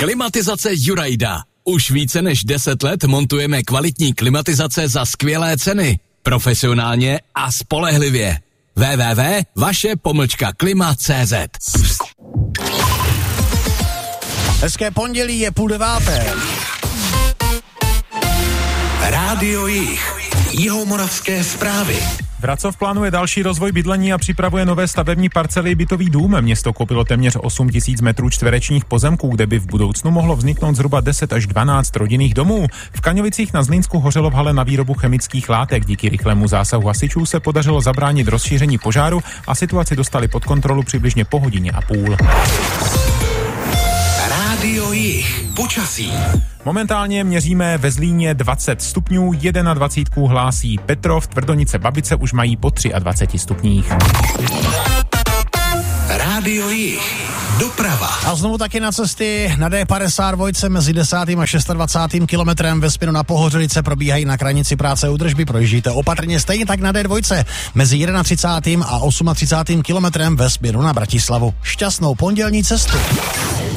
Klimatizace Jurajda. Už více než 10 let montujeme kvalitní klimatizace za skvělé ceny. Profesionálně a spolehlivě. www.vaše-klima.cz. Hezké pondělí, je 8:30. Rádio Jih. Jihomoravské zprávy. Vracov plánuje další rozvoj bydlení a připravuje nové stavební parcely bytový dům. Město koupilo téměř 8 000 metrů čtverečních pozemků, kde by v budoucnu mohlo vzniknout zhruba 10 až 12 rodinných domů. V Kaňovicích na Zlínsku hořelo v hale na výrobu chemických látek. Díky rychlému zásahu hasičů se podařilo zabránit rozšíření požáru a situaci dostali pod kontrolu přibližně po hodině a půl. Rádio Jih. Počasí. Momentálně měříme ve Zlíně 20 stupňů, 21 hlásí Petrov, Tvrdonice, Babice už mají po 23 stupních. Rádio Jih. Doprava. A znovu taky na cesty na D52 mezi 10. a 26. kilometrem ve směru na Pohořelice probíhají na krajnici práce údržby, projíždíte opatrně, stejně tak na D2 mezi 31. a 38. kilometrem ve směru na Bratislavu. Šťastnou pondělní cestu.